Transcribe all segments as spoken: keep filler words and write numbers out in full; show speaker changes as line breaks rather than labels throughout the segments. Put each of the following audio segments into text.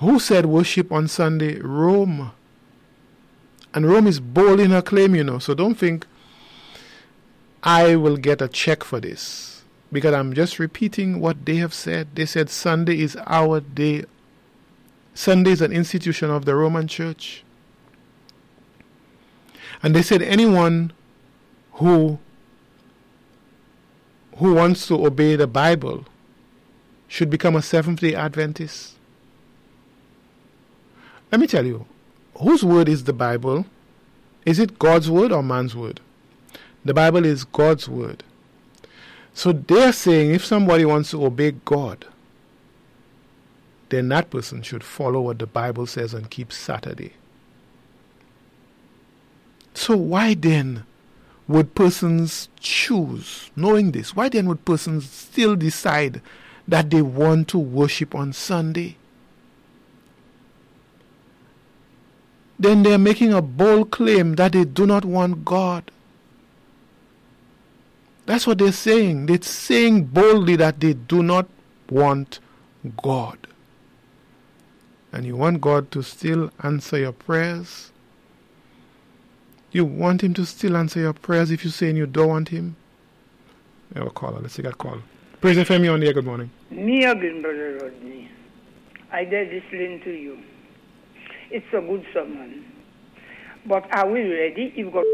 Who said worship on Sunday? Rome. And Rome is bold in her claim, you know. So don't think I will get a check for this, because I'm just repeating what they have said. They said Sunday is our day. Sunday is an institution of the Roman Church. And they said anyone who who wants to obey the Bible should become a Seventh-day Adventist. Let me tell you, whose word is the Bible? Is it God's word or man's word? The Bible is God's word. So they're saying if somebody wants to obey God, then that person should follow what the Bible says and keep Saturday. So why then would persons choose, knowing this, why then would persons still decide that they want to worship on Sunday? Then they're making a bold claim that they do not want God. That's what they're saying. They're saying boldly that they do not want God. And you want God to still answer your prayers? You want Him to still answer your prayers if you're saying you don't want Him? We have a caller. Let's take that call. Praise F M, you're on the air. Good morning.
Me again, Brother Rodney. I did listen to you. It's a good sermon. But are we ready? If God...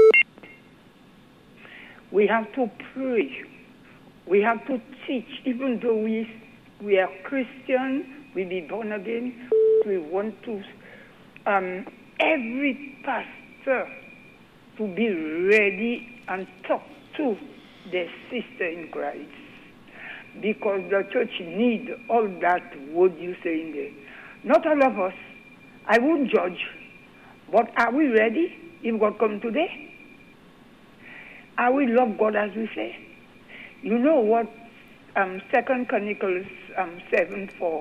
We have to pray. We have to teach. Even though we we are Christian, we be born again, we want to... Um, every pastor to be ready and talk to their sister in Christ. Because the church need all that word you say in there. Not all of us. I won't judge. But are we ready if God come today? Are we love God as we say? You know what um, Second Chronicles um, seven four.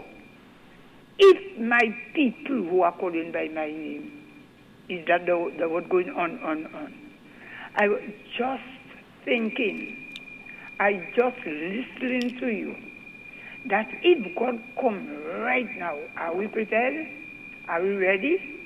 If my people who are called by my name, is that the, the word going on, on, on? I was just thinking, I just listening to you, that if God come right now, are we prepared? Are we ready?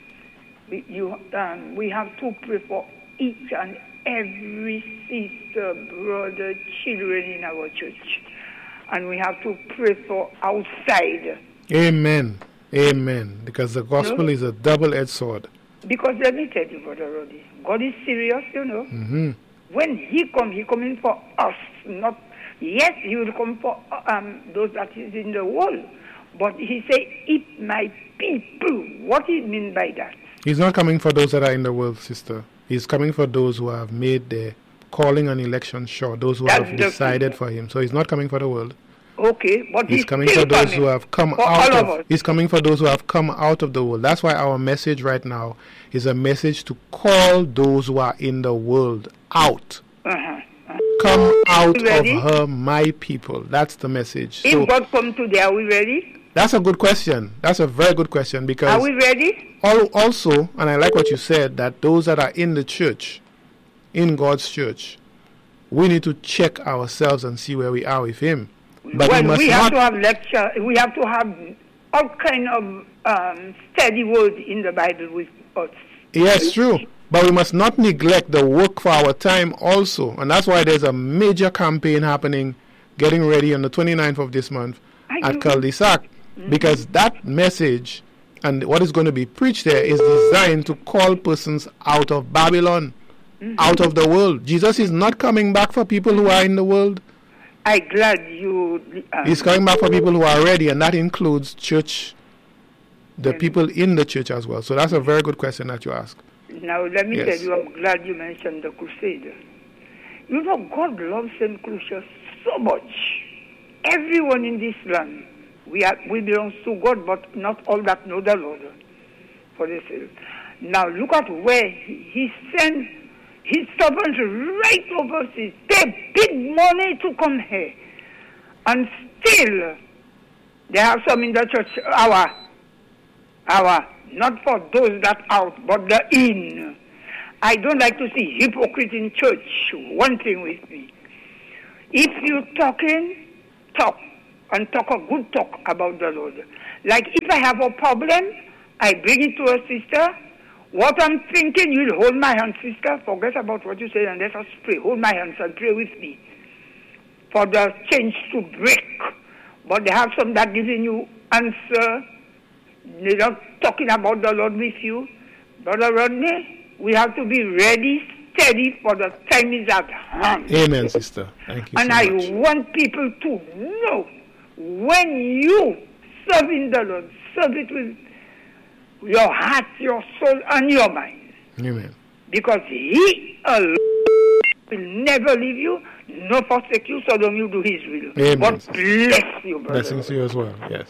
We, you, um, we have to pray for each and every sister, brother, children in our church. And we have to pray for outside.
Amen. Amen. Because the gospel no? is a double-edged sword.
Because let me tell you, Brother Roddy, God is serious, you know.
Mm-hmm.
When He comes, He coming for us. Not yes, He will come for um, those that is in the world. But He say, if my people, what He mean by that?
He's not coming for those that are in the world, sister. He's coming for those who have made their calling and election sure, those who That's have decided for Him. So He's not coming for the world.
Okay, but
He's,
he's
coming for those
coming
who have come
for
out
all of,
of
us.
He's coming for those who have come out of the world. That's why our message right now is a message to call those who are in the world out.
Uh-huh. Uh-huh.
Come out of her, my people. That's the message.
If
so,
God come today, are we ready?
That's a good question. That's a very good question, because
are we ready?
Also, and I like what you said, that those that are in the church, in God's church, we need to check ourselves and see where we are with Him. But
well,
we, must
we have
not...
to have lecture. We have to have all kind of um, steady word in the Bible with us.
Yes, true. But we must not neglect the work for our time also. And that's why there's a major campaign happening, getting ready on the twenty-ninth of this month I at Cul-de-sac. Mm-hmm. Because that message and what is going to be preached there is designed to call persons out of Babylon, mm-hmm. out of the world. Jesus is not coming back for people who are in the world.
I'm glad you... Um,
He's coming back for people who are ready, and that includes church, the people in the church as well. So that's a very good question that you ask.
Now, let me
yes.
tell you, I'm glad you mentioned the crusade. You know, God loves Saint Lucia so much. Everyone in this land, we are we belong to God, but not all that know the Lord. For this. Now, look at where He, he sent His servants right overseas, pay big money to come here. And still, they have some in the church, our, our, not for those that out, but the in. I don't like to see hypocrite in church. One thing with me. If you're talking, talk. and talk a good talk about the Lord. Like if I have a problem, I bring it to a sister. What I'm thinking, you'll hold my hand, sister. Forget about what you say and let us pray. Hold my hands and pray with me for the change to break. But they have some that giving you answer. They're not talking about the Lord with you. Brother Rodney, we have to be ready, steady, for the time is at hand.
Amen, sister. Thank you
and
so
I
much.
want people to know when you serve in the Lord, serve it with your heart, your soul, and your mind.
Amen.
Because He alone will never leave you, nor forsake you, so long you do His will.
Amen.
God bless you, brother.
Blessings to you as well, yes.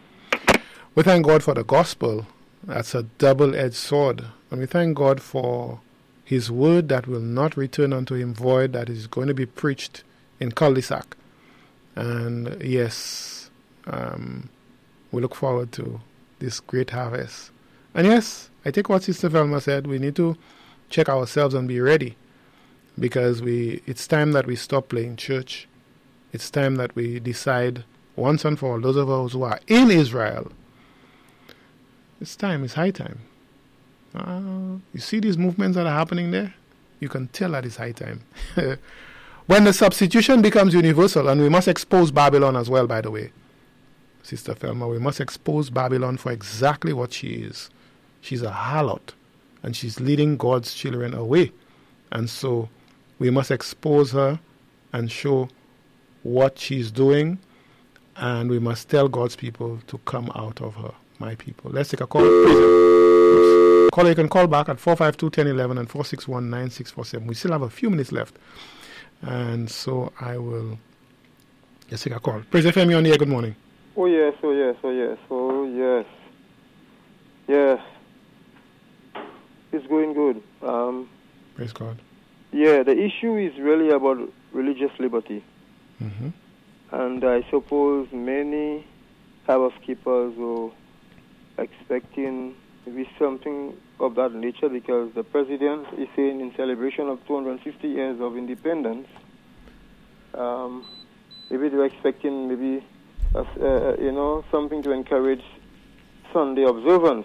We thank God for the gospel. That's a double-edged sword. And we thank God for His word that will not return unto Him void, that is going to be preached in cul-de-sac. And yes, um, we look forward to this great harvest. And yes, I take what Sister Velma said. We need to check ourselves and be ready, because we it's time that we stop playing church. It's time that we decide once and for all, those of us who are in Israel, it's time, it's high time. Uh, you see these movements that are happening there? You can tell that it's high time. When the substitution becomes universal, and we must expose Babylon as well, by the way, Sister Thelma, we must expose Babylon for exactly what she is. She's a harlot, and she's leading God's children away. And so we must expose her and show what she's doing, and we must tell God's people to come out of her, my people. Let's take a call. Please. Caller, you can call back at four five two, one zero one one and four six one, nine six four seven. We still have a few minutes left. And so I will just take a call. Praise F M, you're on the air. Good morning.
Oh, yes, oh, yes, oh, yes, oh, yes. Yes. It's going good. Um,
Praise God.
Yeah, the issue is really about religious liberty.
Mm-hmm.
And I suppose many Sabbath keepers are expecting maybe something of that nature, because the president is saying in celebration of two hundred fifty years of independence, um, maybe they're expecting maybe, uh, uh, you know, something to encourage Sunday observance.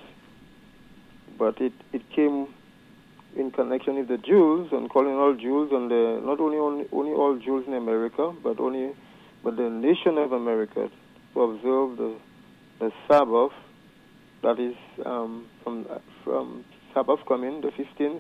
But it, it came in connection with the Jews, and calling all Jews, and the, not only, only only all Jews in America, but only but the nation of America, to observe the the Sabbath, that is um, from from Sabbath coming the fifteenth,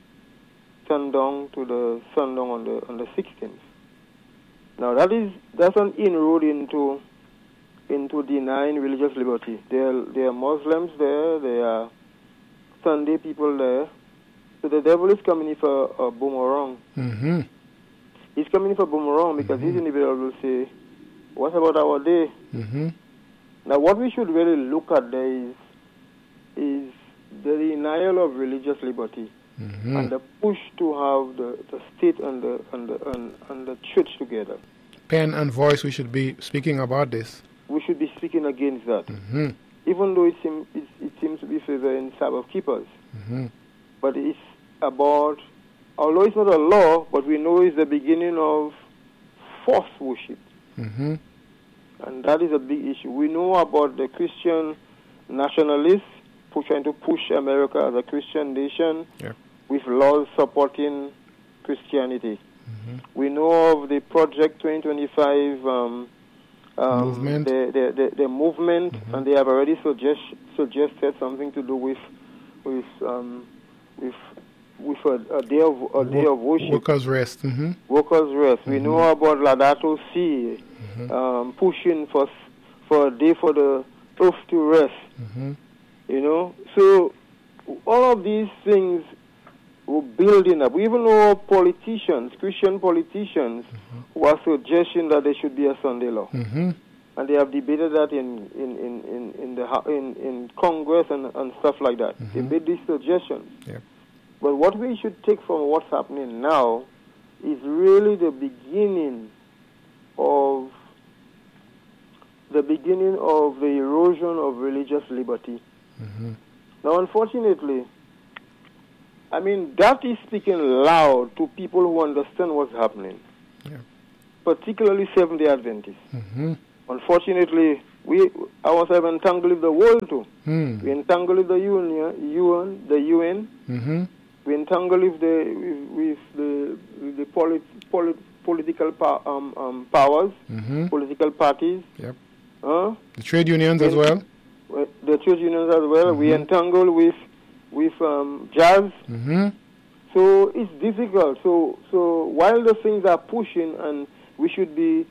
sundown to the sundown on the on the sixteenth. Now that is that's an inroad into into denying religious liberty. There there are Muslims there, there are Sunday people there. So the devil is coming in for a boomerang.
Mm-hmm.
He's coming in for boomerang because mm-hmm. his individual will say, what about our day?
Mm-hmm.
Now what we should really look at there is, is the denial of religious liberty
mm-hmm.
and the push to have the, the state and the, and, the, and, and the church together.
Pen and voice, we should be speaking about this.
We should be speaking against that.
Mm-hmm.
Even though it, seem, it, it seems to be favoring Sabbath keepers.
Mm-hmm.
But it's about, although it's not a law, but we know it's the beginning of false worship.
Mm-hmm.
And that is a big issue. We know about the Christian nationalists who trying to push America as a Christian nation
yeah.
with laws supporting Christianity.
Mm-hmm.
We know of the Project twenty twenty-five um, um,
movement,
the, the, the, the movement
mm-hmm.
and they have already suggest, suggested something to do with with um, with with a, a day of a Work, day of worship.
Workers' rest. Mm-hmm.
Workers' rest. Mm-hmm. We know about Laudato Si,
mm-hmm.
um, pushing for for a day for the earth to rest.
Mm-hmm.
You know, so all of these things were building up. We even know politicians, Christian politicians, mm-hmm. who are suggesting that there should be a Sunday law.
Mm-hmm.
And they have debated that in in in in, in the in, in Congress and, and stuff like that. Mm-hmm. They made these suggestions.
Yeah.
But what we should take from what's happening now is really the beginning of the beginning of the erosion of religious liberty.
Mm-hmm.
Now, unfortunately, I mean, that is speaking loud to people who understand what's happening,
yeah.
particularly Seventh-day Adventists.
Mm-hmm.
unfortunately, we ourselves entangled with the world too.
Mm.
We entangled with the union, U N, the U N.
Mm-hmm.
We entangled with the with, with the with the polit, polit, political pa, um, um, powers,
Mm-hmm.
political parties.
Yep.
Uh,
The trade unions as well.
the trade unions as well.
Mm-hmm.
We entangled with with um, jazz.
Mm-hmm.
So it's difficult. So so while the things are pushing and we should be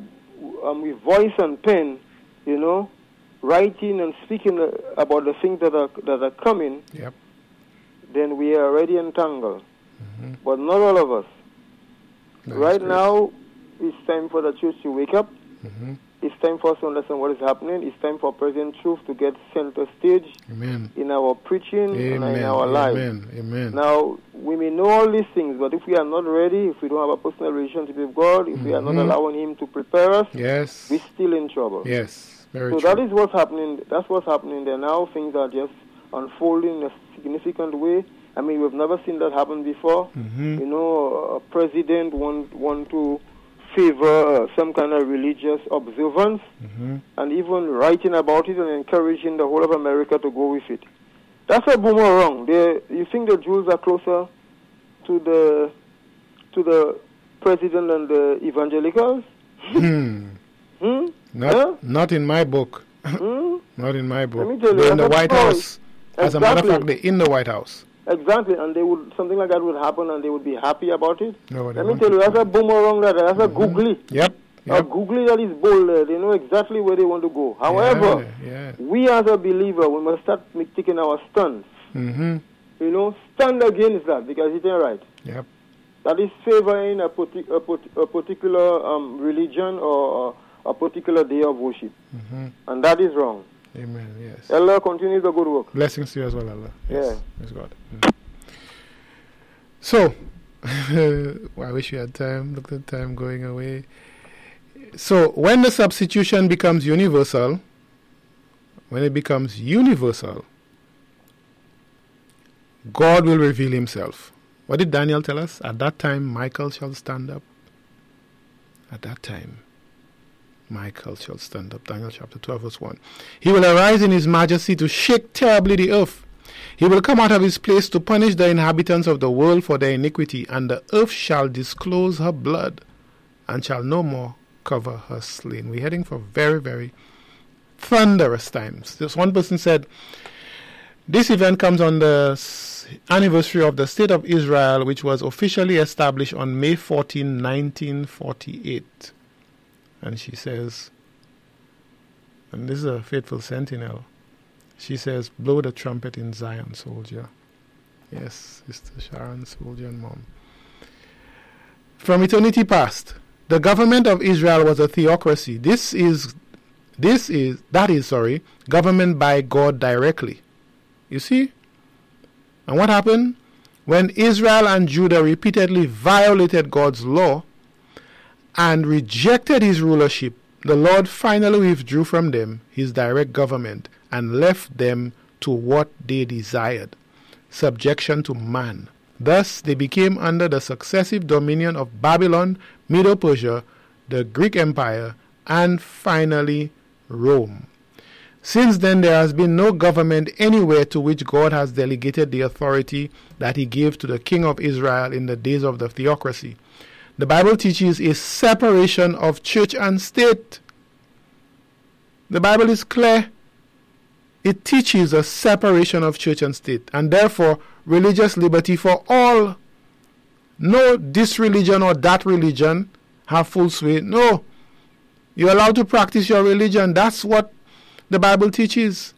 um, with voice and pen, you know, writing and speaking about the things that are that are coming,
Yep.
then we are already entangled.
Mm-hmm.
But not all of us.
That's
right
great.
now, it's time for the church to wake up.
Mm-hmm.
It's time for us to understand what is happening. It's time for President Truth to get center stage
Amen.
in our preaching
Amen.
and in our lives.
Amen. Amen.
Now, we may know all these things, but if we are not ready, if we don't have a personal relationship with God, if we are not
Mhm.
allowing Him to prepare us,
Yes.
we're still in trouble.
Yes. Very
So
true.
that is what's happening. That's what's happening there now. Things are just unfolding in a significant way. I mean, we've never seen that happen before.
Mm-hmm.
You know, a president want want to favor uh, some kind of religious observance,
Mm-hmm.
and even writing about it and encouraging the whole of America to go with it. That's a boomerang. They, you think the Jews are closer to the to the president than the evangelicals?
Hmm.
Hmm?
Not,
Huh?
not in my book.
Hmm?
Not in my book.
Let me tell you,
They're in the
that's
White
right.
House. As a matter of
Exactly.
fact, they're in the White House.
Exactly, and they would something like that would happen, and they would be happy about it.
No, they
Let me
want
tell
to-
you, that's a boomerang. That that's a googly.
Yep.
A
Yep.
googly that is bold. uh, They know exactly where they want to go. However,
Yeah. yeah.
we as a believer, we must start ma- taking our stance.
Mm-hmm.
You know, stand against that because it ain't right.
Yep.
That is favoring a, partic- a, part- a particular um, religion or a, a particular day of worship,
Mm-hmm.
and that is wrong.
Amen. Yes.
Allah continue the good work.
Blessings to you as well, Allah. Yes.
Yeah.
Yes, God. Mm. So, I wish we had time. Look at time going away. So, when the substitution becomes universal, when it becomes universal, God will reveal Himself. What did Daniel tell us? At that time, Michael shall stand up. At that time, Michael shall stand up. Daniel chapter twelve, verse one. He will arise in His majesty to shake terribly the earth. He will come out of His place to punish the inhabitants of the world for their iniquity, and the earth shall disclose her blood, and shall no more cover her slain. We're heading for very, very thunderous times. This one person said, this event comes on the s- anniversary of the State of Israel, which was officially established on May fourteenth, nineteen forty-eight. And she says, and this is a faithful sentinel, she says, blow the trumpet in Zion, soldier. Yes, Sister Sharon, soldier and mom. From eternity past, the government of Israel was a theocracy. This is, this is, that is, sorry, government by God directly. You see? And what happened? When Israel and Judah repeatedly violated God's law and rejected His rulership, the Lord finally withdrew from them His direct government and left them to what they desired, subjection to man. Thus they became under the successive dominion of Babylon, Medo-Persia, the Greek Empire, and finally Rome. Since then there has been no government anywhere to which God has delegated the authority that He gave to the King of Israel in the days of the theocracy. The Bible teaches a separation of church and state. The Bible is clear. It teaches a separation of church and state, and therefore religious liberty for all. No, this religion or that religion have full sway. No. You're allowed to practice your religion. That's what the Bible teaches.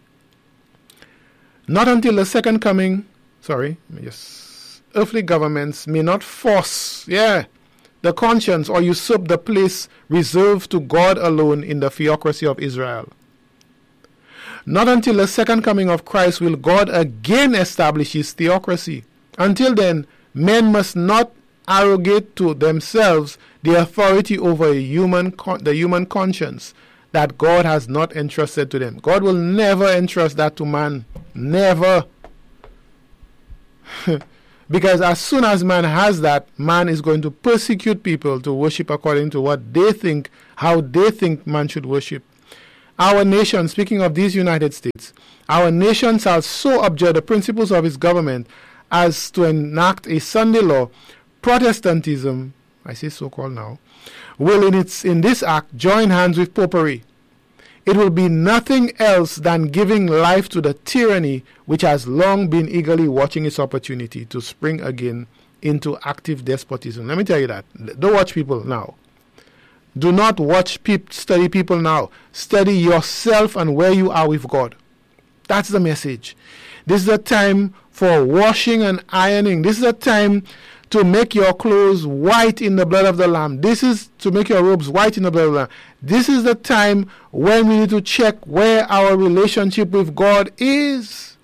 Not until the second coming, sorry, yes, earthly governments may not force, yeah, the conscience or usurp the place reserved to God alone in the theocracy of Israel. Not until the second coming of Christ will God again establish His theocracy. Until then, men must not arrogate to themselves the authority over a human con- the human conscience that God has not entrusted to them. God will never entrust that to man. Never. Because as soon as man has that, man is going to persecute people to worship according to what they think how they think man should worship. Our nation, speaking of these United States, our nation shall so abjure the principles of its government as to enact a Sunday law. Protestantism, I say so-called now, will in its in this act join hands with popery. It will be nothing else than giving life to the tyranny which has long been eagerly watching its opportunity to spring again into active despotism. Let me tell you that. Don't watch people now. Do not watch people, study people now. Study yourself and where you are with God. That's the message. This is a time for washing and ironing. This is a time to make your clothes white in the blood of the Lamb. This is to make your robes white in the blood of the Lamb. This is the time when we need to check where our relationship with God is.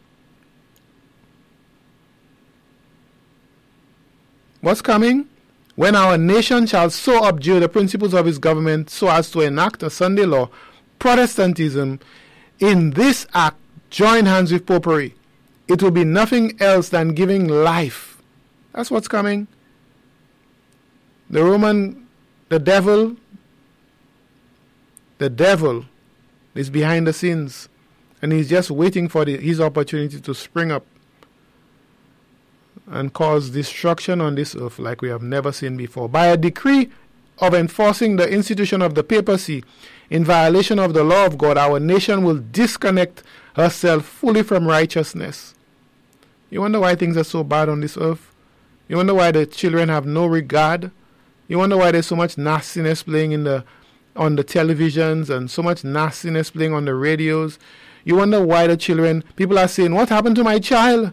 What's coming? When our nation shall so abjure the principles of its government so as to enact a Sunday law, Protestantism, in this act, join hands with popery. It will be nothing else than giving life. That's what's coming. The Roman, the devil, the devil is behind the scenes, and he's just waiting for the, his opportunity to spring up and cause destruction on this earth like we have never seen before. By a decree of enforcing the institution of the papacy in violation of the law of God, our nation will disconnect herself fully from righteousness. You wonder why things are so bad on this earth? You wonder why the children have no regard? You wonder why there's so much nastiness playing in the on the televisions and so much nastiness playing on the radios? You wonder why the children, people are saying, what happened to my child?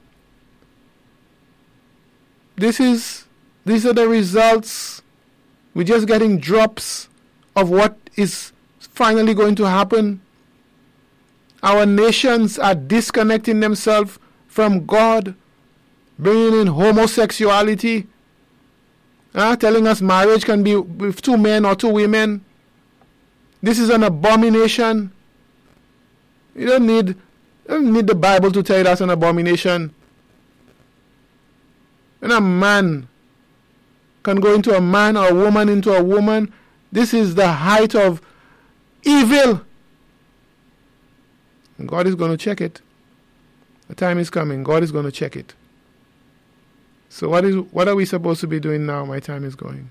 This is, these are the results. We're just getting drops of what is finally going to happen. Our nations are disconnecting themselves from God, bringing in homosexuality, uh, telling us marriage can be with two men or two women. This is an abomination. You don't need, you don't need the Bible to tell you that's an abomination. When a man can go into a man or a woman into a woman, this is the height of evil. And God is going to check it. The time is coming. God is going to check it. So what is what are we supposed to be doing now? My time is going.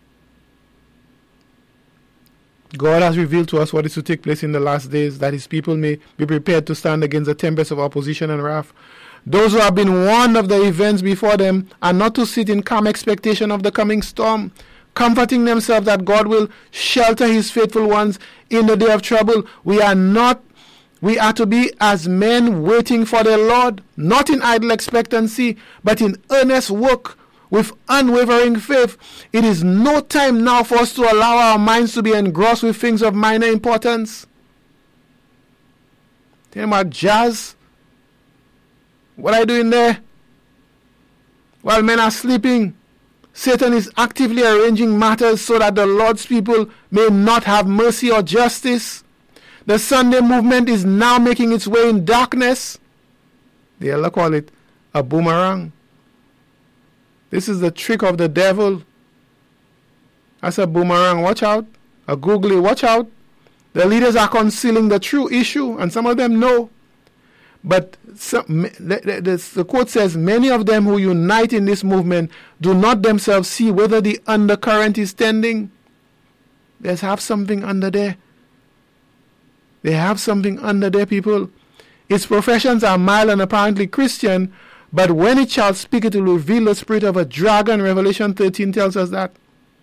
God has revealed to us what is to take place in the last days, that his people may be prepared to stand against the tempest of opposition and wrath. Those who have been warned of the events before them are not to sit in calm expectation of the coming storm, comforting themselves that God will shelter his faithful ones in the day of trouble. We are not, we are to be as men waiting for the Lord, not in idle expectancy, but in earnest work with unwavering faith. It is no time now for us to allow our minds to be engrossed with things of minor importance. Tell about jazz. What are you doing there? While men are sleeping, Satan is actively arranging matters so that the Lord's people may not have mercy or justice. The Sunday movement is now making its way in darkness. They'll call it a boomerang. This is the trick of the devil. That's a boomerang. Watch out. A googly. Watch out. The leaders are concealing the true issue, and some of them know. But some, the, the, the quote says, many of them who unite in this movement do not themselves see whether the undercurrent is tending. They have something under there. They have something under there, people. Its professions are mild and apparently Christian, but when it shall speak, it will reveal the spirit of a dragon. Revelation thirteen tells us that.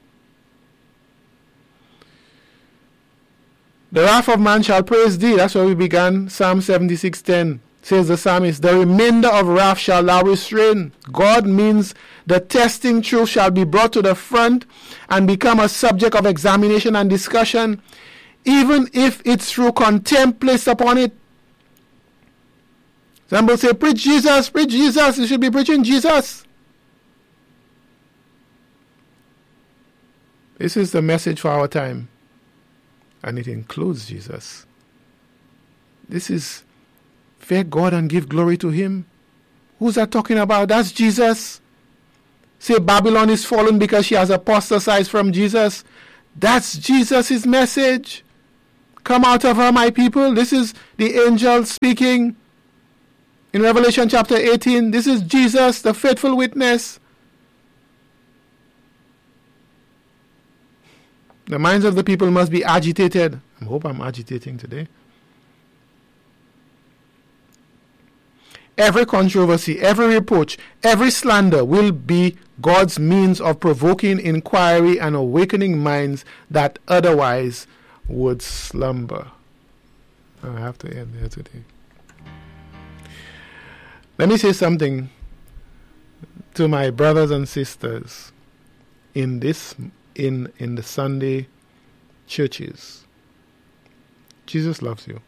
The wrath of man shall praise thee. That's where we began. Psalm seventy-six ten. Says the psalmist, the remainder of wrath shall thou restrain. God means the testing truth shall be brought to the front and become a subject of examination and discussion, even if it's through contempt placed upon it. Some people say, preach Jesus, preach Jesus. You should be preaching Jesus. This is the message for our time. And it includes Jesus. This is fear God and give glory to him. Who's that talking about? That's Jesus. Say Babylon is fallen because she has apostatized from Jesus. That's Jesus' message. Come out of her, my people. This is the angel speaking in Revelation chapter eighteen. This is Jesus, the faithful witness. The minds of the people must be agitated. I hope I'm agitating today. Every controversy, every reproach, every slander will be God's means of provoking inquiry and awakening minds that otherwise would slumber. I have to end there today. Let me say something to my brothers and sisters in this in in the Sunday churches. Jesus loves you.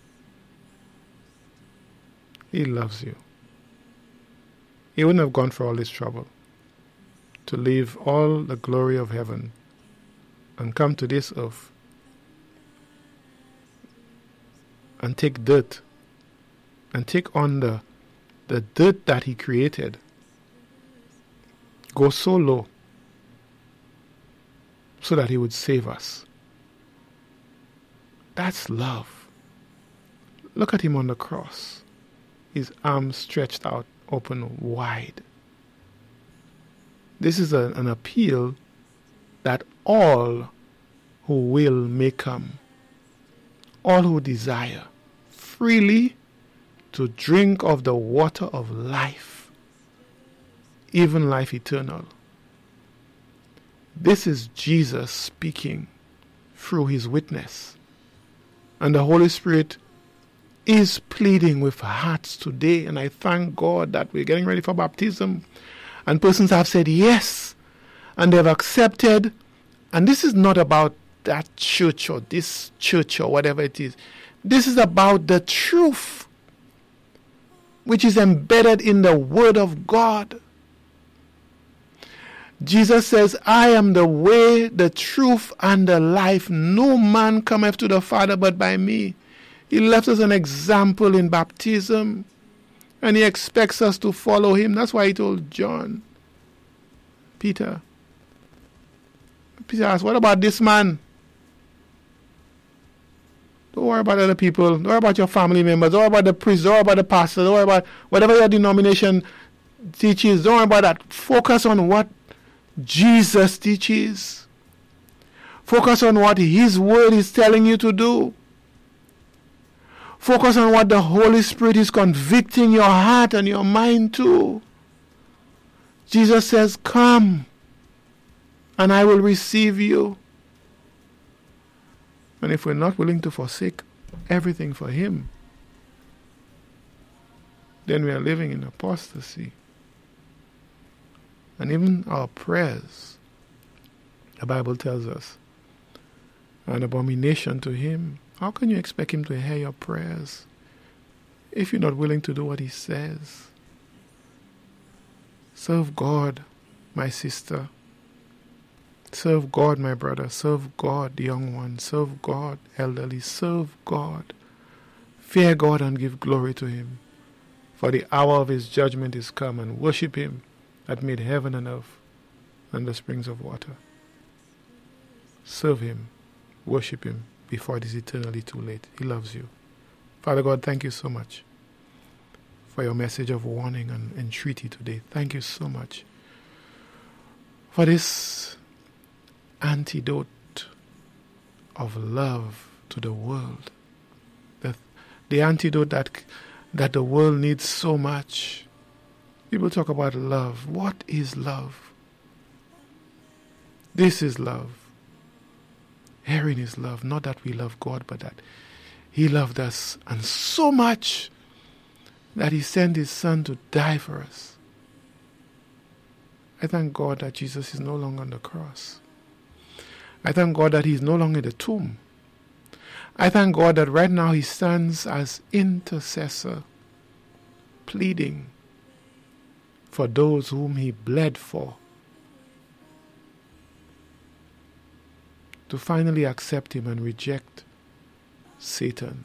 He loves you. He wouldn't have gone for all this trouble to leave all the glory of heaven and come to this earth and take dirt and take on the, the dirt that he created. Go so low so that he would save us. That's love. Look at him on the cross. His arms stretched out, open wide. This is a, an appeal that all who will may come, all who desire freely to drink of the water of life, even life eternal. This is Jesus speaking through his witness. And the Holy Spirit is pleading with hearts today, and I thank God that we're getting ready for baptism, and persons have said yes, and they've accepted. And this is not about that church or this church or whatever it is. This is about the truth which is embedded in the Word of God. Jesus says, I am the way, the truth, and the life. No man cometh to the Father but by me. He left us an example in baptism, and he expects us to follow him. That's why he told John, Peter. Peter asked, what about this man? Don't worry about other people. Don't worry about your family members. Don't worry about the priest. Don't worry about the pastor. Don't worry about whatever your denomination teaches. Don't worry about that. Focus on what Jesus teaches. Focus on what his word is telling you to do. Focus on what the Holy Spirit is convicting your heart and your mind to. Jesus says, come, and I will receive you. And if we're not willing to forsake everything for him, then we are living in apostasy. And even our prayers, the Bible tells us, are an abomination to him. How can you expect him to hear your prayers if you're not willing to do what he says? Serve God, my sister. Serve God, my brother. Serve God, young one. Serve God, elderly. Serve God. Fear God and give glory to him. For the hour of his judgment is come, and worship him that made heaven and earth and the springs of water. Serve him. Worship him before it is eternally too late. He loves you. Father God, thank you so much for your message of warning and entreaty today. Thank you so much for this antidote of love to the world. The, the antidote that, that the world needs so much. People talk about love. What is love? This is love. Herein is love. Not that we love God, but that he loved us, and so much that he sent his son to die for us. I thank God that Jesus is no longer on the cross. I thank God that he is no longer in the tomb. I thank God that right now he stands as intercessor, pleading for those whom he bled for, to finally accept him and reject Satan.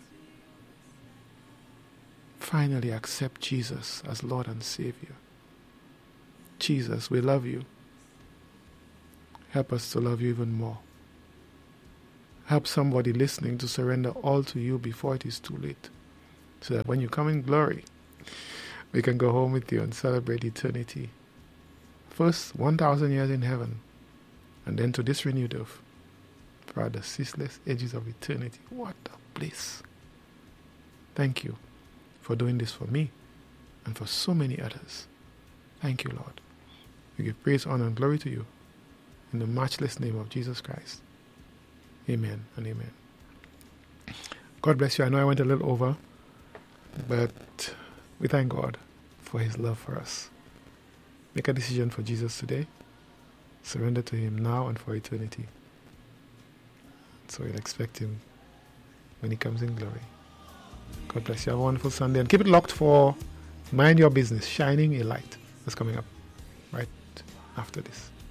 Finally accept Jesus as Lord and Savior. Jesus, we love you. Help us to love you even more. help somebody listening to surrender all to you before it is too late. So that when you come in glory, we can go home with you and celebrate eternity. First, one thousand years in heaven, and then to this renewed earth, for the ceaseless ages of eternity. What a bliss. Thank you for doing this for me and for so many others. Thank you, Lord. We give praise, honor, and glory to you in the matchless name of Jesus Christ. Amen and amen. God bless you. I know I went a little over, but we thank God for his love for us. Make a decision for Jesus today. Surrender to him now and for eternity. So we'll expect him when he comes in glory. God bless you. Have a wonderful Sunday. And keep it locked for Mind Your Business, Shining a Light. That's coming up right after this.